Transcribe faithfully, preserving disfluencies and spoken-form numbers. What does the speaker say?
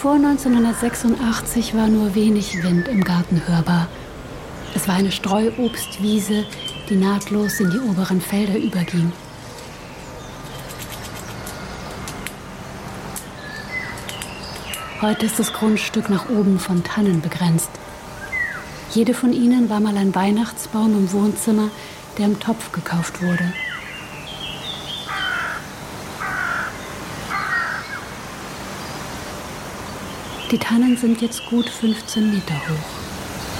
Vor neunzehnhundertsechsundachtzig war nur wenig Wind im Garten hörbar. Es war eine Streuobstwiese, die nahtlos in die oberen Felder überging. Heute ist das Grundstück nach oben von Tannen begrenzt. Jede von ihnen war mal ein Weihnachtsbaum im Wohnzimmer, der im Topf gekauft wurde. Die Tannen sind jetzt gut fünfzehn Meter hoch.